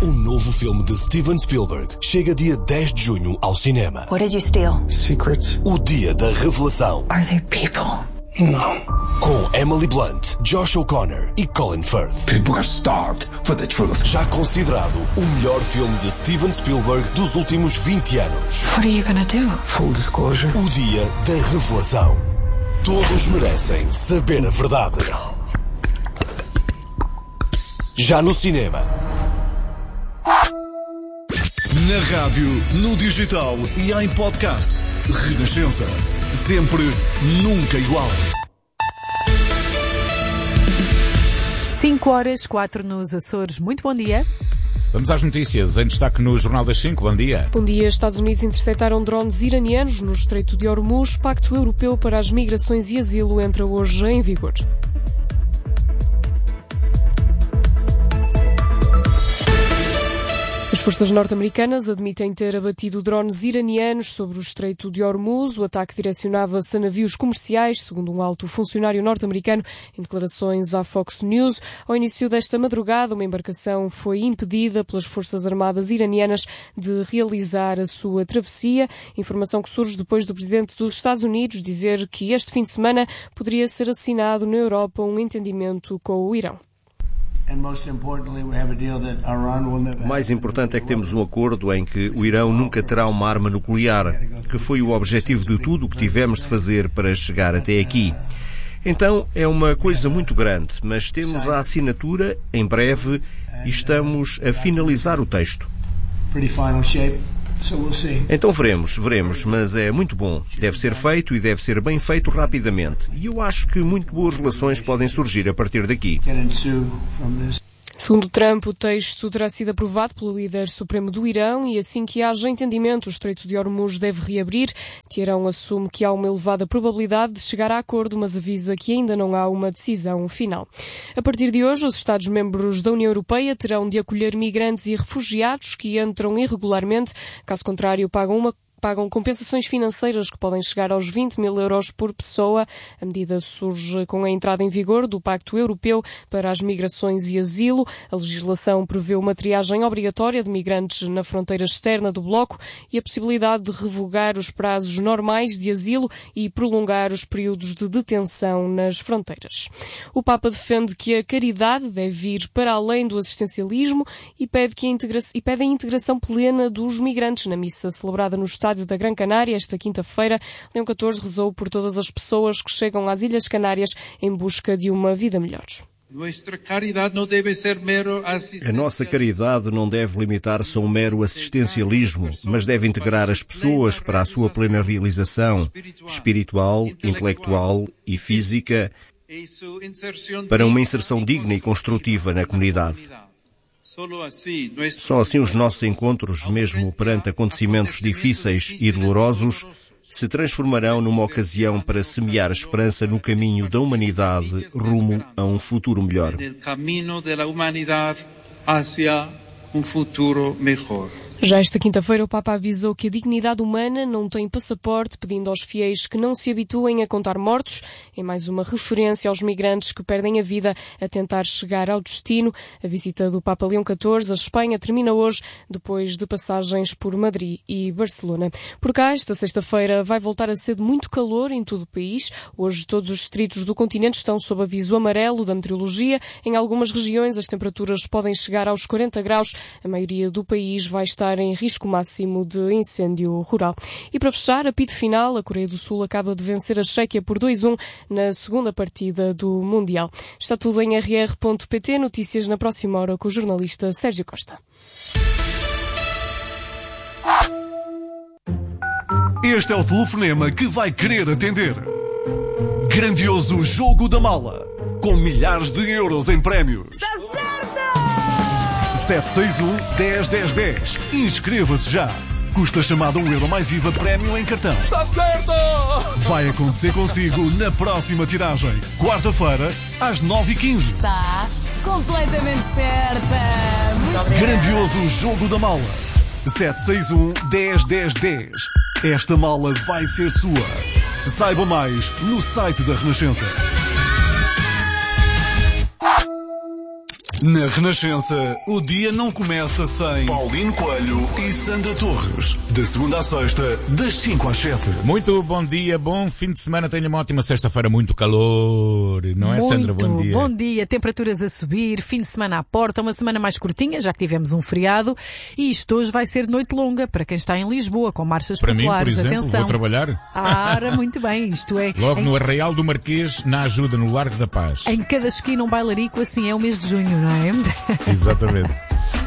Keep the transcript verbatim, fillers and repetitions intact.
O novo filme de Steven Spielberg chega dia dez de junho ao cinema. What did you steal? Secrets. O dia da revelação. Are they people? Não. Com Emily Blunt, Josh O'Connor e Colin Firth. People are starved for the truth. Já considerado o melhor filme de Steven Spielberg dos últimos vinte anos. What are you gonna do? Full disclosure. O dia da revelação. Todos merecem saber a verdade. Já no cinema. Na rádio, no digital e em podcast. Renascença. Sempre, nunca igual. cinco horas, quatro nos Açores. Muito bom dia. Vamos às notícias. Em destaque no Jornal das cinco. Bom dia. Bom dia. Estados Unidos interceptaram drones iranianos no Estreito de Hormuz. Pacto Europeu para as Migrações e Asilo entra hoje em vigor. As forças norte-americanas admitem ter abatido drones iranianos sobre o Estreito de Hormuz. O ataque direcionava-se a navios comerciais, segundo um alto funcionário norte-americano, em declarações à Fox News. Ao início desta madrugada, uma embarcação foi impedida pelas Forças Armadas iranianas de realizar a sua travessia. Informação que surge depois do presidente dos Estados Unidos dizer que este fim de semana poderia ser assinado na Europa um entendimento com o Irão. O mais importante é que temos um acordo em que o Irão nunca terá uma arma nuclear, que foi o objetivo de tudo o que tivemos de fazer para chegar até aqui. Então, é uma coisa muito grande, mas temos a assinatura em breve e estamos a finalizar o texto. Então veremos, veremos, mas é muito bom. Deve ser feito e deve ser bem feito rapidamente. E eu acho que muito boas relações podem surgir a partir daqui. Segundo Trump, o texto terá sido aprovado pelo líder supremo do Irão e assim que haja entendimento, o Estreito de Hormuz deve reabrir. Teherão assume que há uma elevada probabilidade de chegar a acordo, mas avisa que ainda não há uma decisão final. A partir de hoje, os Estados-membros da União Europeia terão de acolher migrantes e refugiados que entram irregularmente. Caso contrário, pagam uma pagam compensações financeiras que podem chegar aos vinte mil euros por pessoa. A medida surge com a entrada em vigor do Pacto Europeu para as Migrações e Asilo. A legislação prevê uma triagem obrigatória de migrantes na fronteira externa do bloco e a possibilidade de revogar os prazos normais de asilo e prolongar os períodos de detenção nas fronteiras. O Papa defende que a caridade deve ir para além do assistencialismo e pede, que a, integra- e pede a integração plena dos migrantes na missa celebrada no Estádio da Gran Canária esta quinta-feira. Leão catorze rezou por todas as pessoas que chegam às Ilhas Canárias em busca de uma vida melhor. A nossa caridade não deve limitar-se a um mero assistencialismo, mas deve integrar as pessoas para a sua plena realização espiritual, intelectual e física, para uma inserção digna e construtiva na comunidade. Só assim os nossos encontros, mesmo perante acontecimentos difíceis e dolorosos, se transformarão numa ocasião para semear esperança no caminho da humanidade rumo a um futuro melhor. Já esta quinta-feira, o Papa avisou que a dignidade humana não tem passaporte, pedindo aos fiéis que não se habituem a contar mortos, em mais uma referência aos migrantes que perdem a vida a tentar chegar ao destino. A visita do Papa Leão catorze à Espanha termina hoje, depois de passagens por Madrid e Barcelona. Por cá, esta sexta-feira vai voltar a ser de muito calor em todo o país. Hoje, todos os distritos do continente estão sob aviso amarelo da meteorologia. Em algumas regiões, as temperaturas podem chegar aos quarenta graus. A maioria do país vai estar em risco máximo de incêndio rural. E para fechar, apito final, a Coreia do Sul acaba de vencer a Chequia por dois a um na segunda partida do Mundial. Está tudo em r r ponto p t. Notícias na próxima hora com o jornalista Sérgio Costa. Este é o telefonema que vai querer atender. Grandioso Jogo da Mala, com milhares de euros em prémios. Está certo! sete seis um, dez, dez, dez. Inscreva-se já. Custa chamada um euro mais I V A prémio em cartão. Está certo! Vai acontecer consigo na próxima tiragem. Quarta-feira, às nove e quinze. Está completamente certa. Muito Grandioso bem. Jogo da Mala. sete seis um, dez, dez, dez. Esta mala vai ser sua. Saiba mais no site da Renascença. Na Renascença, o dia não começa sem Paulino Coelho e Sandra Torres. De segunda à sexta, das cinco às sete. Muito bom dia, bom fim de semana. Tenha uma ótima sexta-feira, muito calor. Não é, muito Sandra? Bom dia. Bom dia, temperaturas a subir, fim de semana à porta, uma semana mais curtinha, já que tivemos um feriado. E isto hoje vai ser noite longa para quem está em Lisboa, com marchas para populares. Mim, por exemplo, atenção. Vou trabalhar. Ah, muito bem, isto é. Logo em... no Arraial do Marquês, na Ajuda, no Largo da Paz. Em cada esquina um bailarico, assim é o mês de junho, não é? Exatamente.